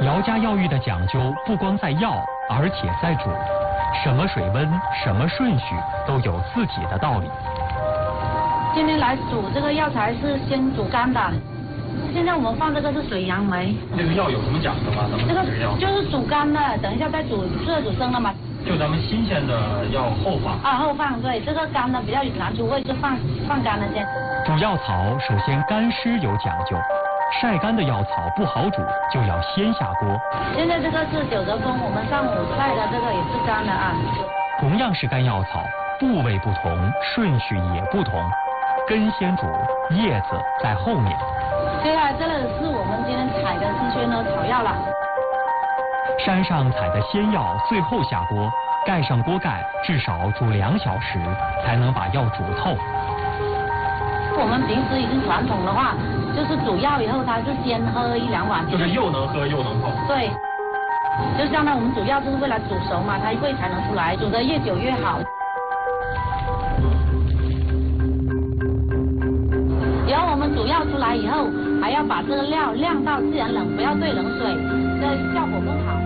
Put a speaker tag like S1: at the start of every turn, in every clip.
S1: 姚家药浴的讲究不光在药，而且在煮，什么水温、什么顺序都有自己的道理。
S2: 今天来煮这个药材是先煮干的，现在我们放这个是水杨梅。
S3: 这个药有什么讲究吗？咱们
S2: 这个
S3: 药
S2: 就是煮干的，等一下再煮生了嘛。
S3: 就咱们新鲜的要后放。
S2: 啊，后放，对，这个干的比较难出味，就放干的先。
S1: 煮药草首先干湿有讲究，晒干的药草不好煮，就要先下锅。
S2: 现在这个是九泽风，我们上午晒的，这个也是干的啊。
S1: 同样是干药草，部位不同，顺序也不同，根先煮，叶子在后面。
S2: 接下来这里是我们今天采的是宣和草药了。
S1: 山上采的仙药最后下锅，盖上锅盖，至少煮2小时，才能把药煮透。
S2: 我们平时已经传统的话，就是煮药以后，它是先喝1、2碗。
S3: 就是又能喝又能泡。
S2: 对，就相当于我们煮药就是为了煮熟嘛，它味才能出来，煮得越久越好。然后我们煮药出来以后，还要把这个料晾到自然冷，不要兑冷水，这效果更好。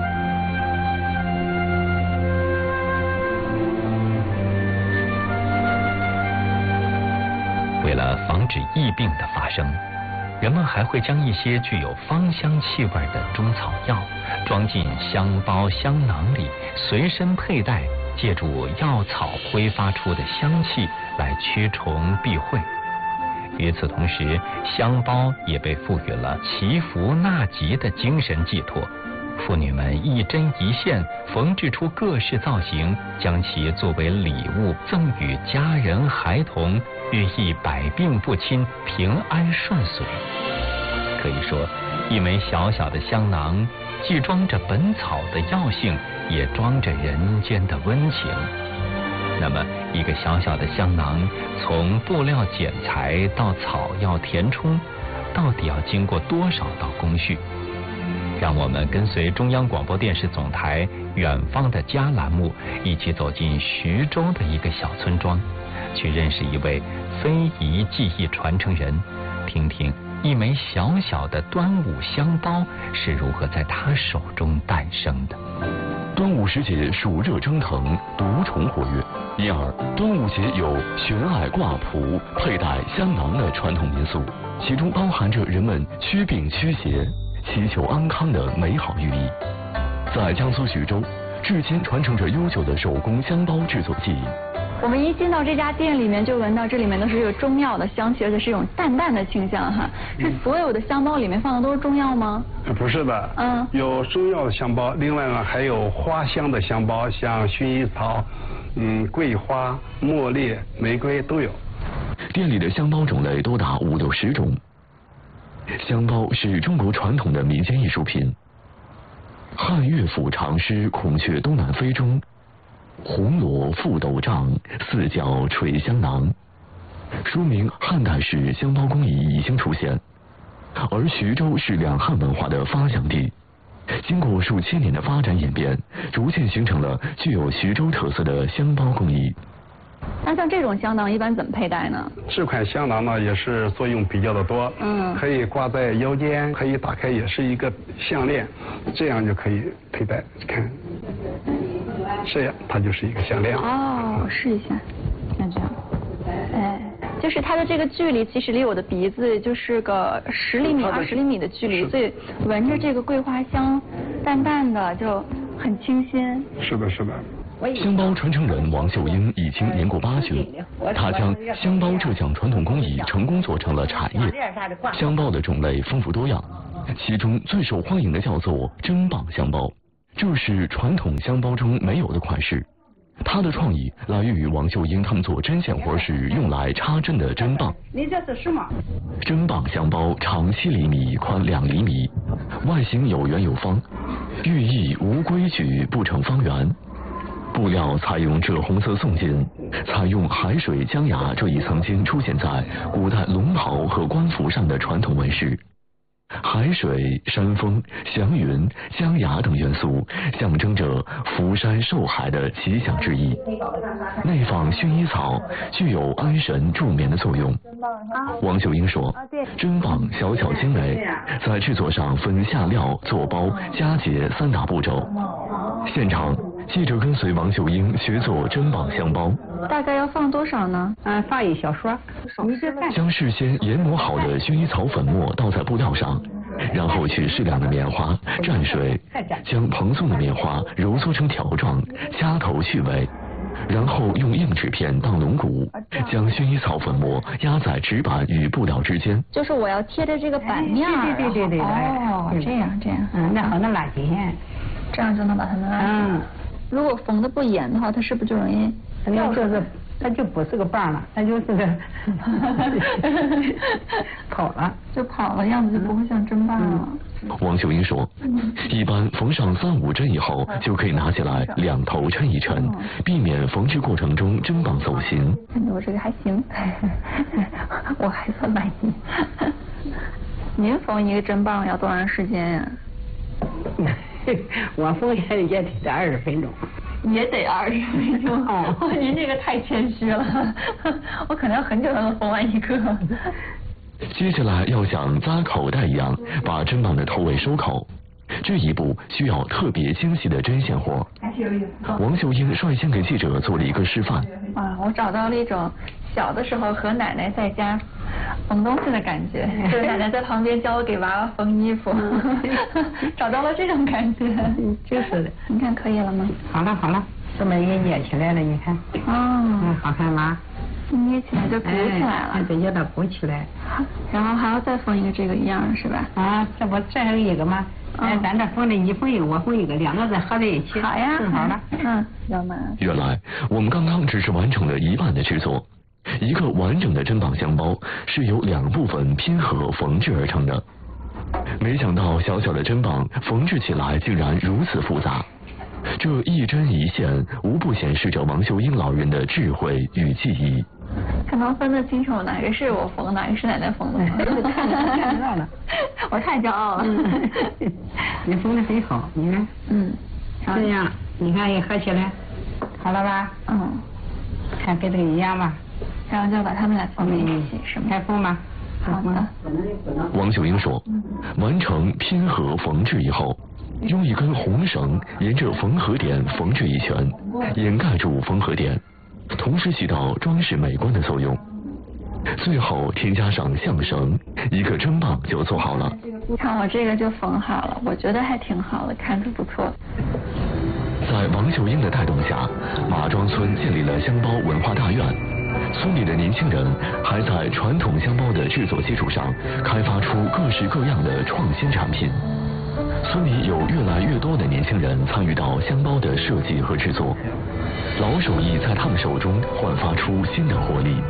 S4: 为了防止疫病的发生，人们还会将一些具有芳香气味的中草药装进香包、香囊里，随身佩戴，借助药草挥发出的香气来驱虫避秽。与此同时，香包也被赋予了祈福纳吉的精神寄托。妇女们一针一线缝制出各式造型，将其作为礼物赠予家人孩童，寓意百病不侵、平安顺遂。可以说，一枚小小的香囊，既装着本草的药性，也装着人间的温情。那么，一个小小的香囊，从布料剪裁到草药填充，到底要经过多少道工序？让我们跟随中央广播电视总台远方的家栏目，一起走进徐州的一个小村庄，去认识一位非遗技艺传承人，听听一枚小小的端午香包是如何在他手中诞生的。
S5: 端午时节暑热蒸腾，毒虫活跃，因而端午节有悬矮挂蒲、佩戴香囊的传统民俗，其中包含着人们驱病驱邪、祈求安康的美好寓意。在江苏徐州，至今传承着悠久的手工香包制作技艺。
S6: 我们一进到这家店里面，就闻到这里面都是有中药的香气，而且是一种淡淡的清香哈。是所有的香包里面放的都是中药吗？
S7: 不是的，有中药的香包，另外呢还有花香的香包，像薰衣草、桂花、茉莉、玫瑰都有。
S5: 店里的香包种类多达5到10种。香包是中国传统的民间艺术品。汉乐府长诗《孔雀东南飞》中，红罗覆斗帐，四角垂香囊，说明汉代时香包工艺已经出现。而徐州是两汉文化的发祥地，经过数千年的发展演变，逐渐形成了具有徐州特色的香包工艺。
S6: 那像这种香囊一般怎么佩戴呢？
S7: 这款香囊呢也是作用比较的多，可以挂在腰间，可以打开，也是一个项链，这样就可以佩戴。看，这样它就是一个项链。
S6: 哦，试一下，像这样，哎，就是它的这个距离其实离我的鼻子就是个10厘米、20厘米的距离，所以闻着这个桂花香，淡淡的就很清新。
S7: 是的，是的。
S5: 香包传承人王秀英已经年过80，她将香包这项传统工艺成功做成了产业。香包的种类丰富多样，其中最受欢迎的叫做针棒香包，这是传统香包中没有的款式。它的创意来源于王秀英他们做针线活时用来插针的针棒。
S2: 你这是什么？
S5: 针棒香包长7厘米，宽2厘米，外形有圆有方，寓意无规矩不成方圆。布料采用赭红色宋金，采用海水江崖这一曾经出现在古代龙袍和官服上的传统纹饰。 海水、山峰、祥云、江崖等元素，象征着福山寿海的吉祥之意。内放薰衣草具有安神助眠的作用。王秀英说，砧棒小巧精美，在制作上分下料、做包、夹结3大步骤。现场，记者跟随王秀英学做砧棒香包。
S6: 大概要放多少呢？
S8: 放1小勺。
S5: 将事先研磨好的薰衣草粉末倒在布料上，然后取适量的棉花蘸水，将蓬松的棉花揉搓成条状，掐头去尾，然后用硬纸片当龙骨，将薰衣草粉末压在纸板与布料之间。
S6: 就是我要贴着这个板面。
S8: 对。
S6: 哦，这样。
S8: 那好，那拉紧，
S6: 这样就能把它们拉紧。如果缝的不严的话，它是不是就容易？
S8: 它就不是个棒了，它就是个跑了，
S6: 样子就不会像砧棒了。
S5: 王秀英说，一般缝上3、5针以后，就可以拿起来2头抻一抻，避免缝制过程中砧棒走形。
S6: 我这个还行，我还算满意。您缝一个砧棒要多长时间呀？
S8: 我缝也得20分钟。
S6: 也得20分钟哦，您这个太谦虚了，我可能很久才能缝完一个。
S5: 接下来要像扎口袋一样，把砧棒的头尾收口，这一步需要特别精细的针线活。王秀英率先给记者做了一个示范。
S6: 我找到了一种小的时候和奶奶在家缝东西的感觉，就是奶奶在旁边教我给娃娃缝衣服，找到了这种感觉。
S8: 就是的。
S6: 你看可以了吗？
S8: 好了，这么也捏起来了，你看。好看吗？
S6: 捏起来就鼓起来了。
S8: 对，叫它鼓起来。
S6: 然后还要再缝一个这个一样是吧？
S8: 这不还有一个吗？咱这缝的你缝一个，我缝一个，2个再合在一起。
S6: 好呀，
S8: 正好了。
S6: 要吗？
S5: 原来我们刚刚只是完成了一半的制作。一个完整的砧棒香包是由2部分拼合缝制而成的。没想到小小的砧棒缝制起来竟然如此复杂，这一针一线无不显示着王秀英老人的智慧与技艺。
S6: 还能分得清楚哪个是我缝，哪个是奶奶缝的吗？
S8: 太骄傲了，
S6: 我太骄傲了。
S8: 你缝得很好，你看。这样，你看一合起来，好了吧？看跟这个一样吧。
S6: 然后就把它们俩缝在一起，是吗？
S8: 开缝吧。
S6: 好的。
S5: 王秀英说，完成拼合缝制以后，用一根红绳沿着缝合点缝制一圈，掩盖住缝合点，同时起到装饰美观的作用。最后添加上象绳，一个砧棒就做好了。
S6: 看我这个就缝好了，我觉得还挺好的，看着不错。
S5: 在王秀英的带动下，马庄村建立了香包文化大院。村里的年轻人还在传统香包的制作基础上，开发出各式各样的创新产品。村里有越来越多的年轻人参与到香包的设计和制作，老手艺在他们手中焕发出新的活力。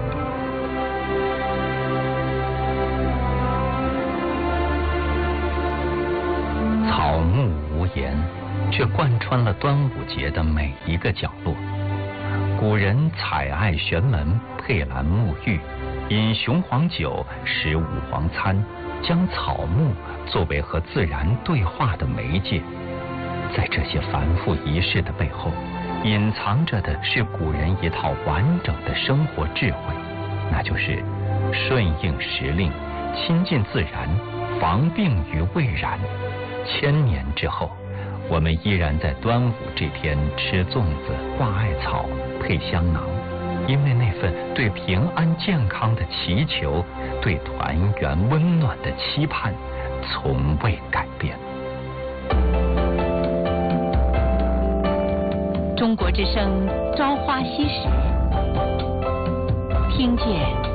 S4: 草木无言，却贯穿了端午节的每一个角落。古人采艾悬门，佩兰沐浴，饮雄黄酒，食五黄餐，将草木作为和自然对话的媒介。在这些繁复仪式的背后，隐藏着的是古人一套完整的生活智慧，那就是顺应时令，亲近自然，防病于未然。1000年之后，我们依然在端午这天吃粽子、挂艾草、配香囊，因为那份对平安健康的祈求，对团圆温暖的期盼，从未改变。
S9: 中国之声《朝花夕拾》，听见